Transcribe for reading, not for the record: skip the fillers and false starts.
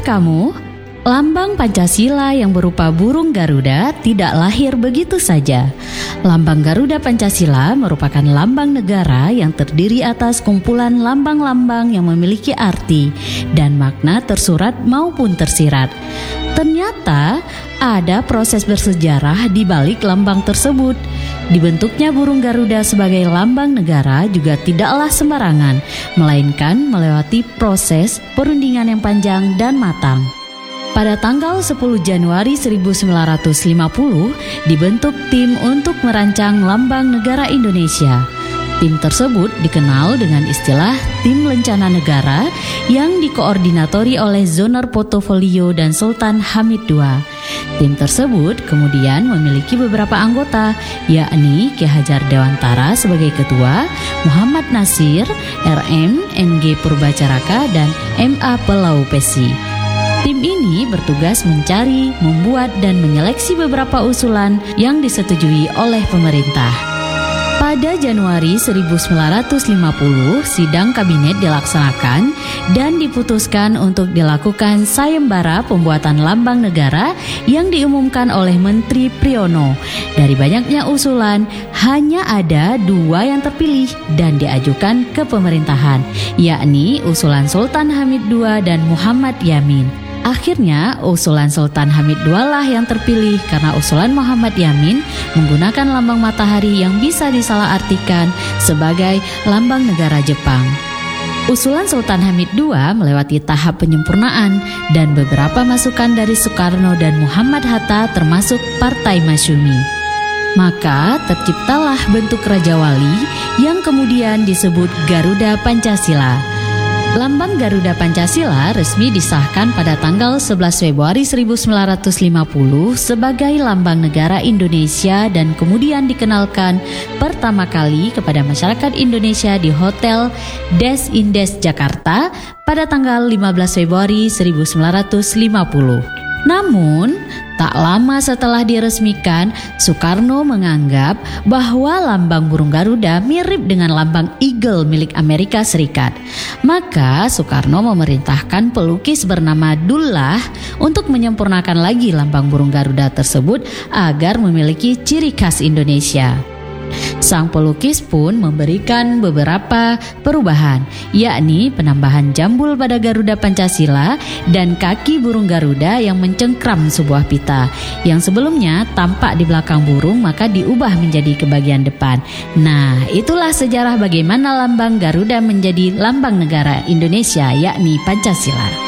kamu? Lambang Pancasila yang berupa burung Garuda tidak lahir begitu saja. Lambang Garuda Pancasila merupakan lambang negara yang terdiri atas kumpulan lambang-lambang yang memiliki arti dan makna tersurat maupun tersirat. Ternyata ada proses bersejarah di balik lambang tersebut. Dibentuknya burung Garuda sebagai lambang negara juga tidaklah sembarangan, melainkan melewati proses perundingan yang panjang dan matang. Pada tanggal 10 Januari 1950 dibentuk tim untuk merancang lambang negara Indonesia. Tim tersebut dikenal dengan istilah Tim Lencana Negara yang dikoordinatori oleh Zoner Portofolio dan Sultan Hamid II. Tim tersebut kemudian memiliki beberapa anggota, yakni Ki Hajar Dewantara sebagai ketua, Muhammad Nasir, RM, NG Purbacaraka, dan MA Pelaupesi. Tim ini bertugas mencari, membuat, dan menyeleksi beberapa usulan yang disetujui oleh pemerintah. Pada Januari 1950, sidang kabinet dilaksanakan dan diputuskan untuk dilakukan sayembara pembuatan lambang negara yang diumumkan oleh Menteri Priyono. Dari banyaknya usulan, hanya ada 2 yang terpilih dan diajukan ke pemerintahan, yakni usulan Sultan Hamid II dan Muhammad Yamin. Akhirnya usulan Sultan Hamid II lah yang terpilih karena usulan Muhammad Yamin menggunakan lambang matahari yang bisa disalahartikan sebagai lambang negara Jepang. Usulan Sultan Hamid II melewati tahap penyempurnaan dan beberapa masukan dari Soekarno dan Muhammad Hatta termasuk Partai Masyumi. Maka terciptalah bentuk Raja Wali yang kemudian disebut Garuda Pancasila. Lambang Garuda Pancasila resmi disahkan pada tanggal 11 Februari 1950 sebagai lambang negara Indonesia dan kemudian dikenalkan pertama kali kepada masyarakat Indonesia di Hotel Des Indes Jakarta pada tanggal 15 Februari 1950. Namun, tak lama setelah diresmikan, Soekarno menganggap bahwa lambang burung Garuda mirip dengan lambang eagle milik Amerika Serikat. Maka Soekarno memerintahkan pelukis bernama Dullah untuk menyempurnakan lagi lambang burung Garuda tersebut agar memiliki ciri khas Indonesia. Sang pelukis pun memberikan beberapa perubahan, yakni penambahan jambul pada Garuda Pancasila dan kaki burung Garuda yang mencengkram sebuah pita. Yang sebelumnya tampak di belakang burung maka diubah menjadi ke bagian depan. Nah, itulah sejarah bagaimana lambang Garuda menjadi lambang negara Indonesia, yakni Pancasila.